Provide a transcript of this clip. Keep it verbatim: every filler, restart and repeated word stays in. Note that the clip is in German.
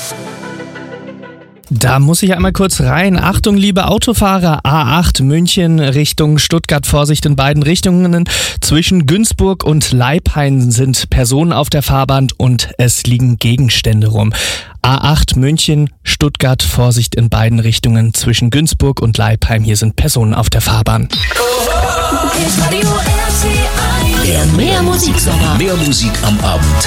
Da muss ich einmal kurz rein. Achtung, liebe Autofahrer, A acht München Richtung Stuttgart, Vorsicht in beiden Richtungen. Zwischen Günzburg und Leiphain sind Personen auf der Fahrbahn und es liegen Gegenstände rum. A acht München, Stuttgart, Vorsicht in beiden Richtungen. Zwischen Günzburg und Leiphain, hier sind Personen auf der Fahrbahn. Der Mehr Musiksommer. Mehr Musik am Abend.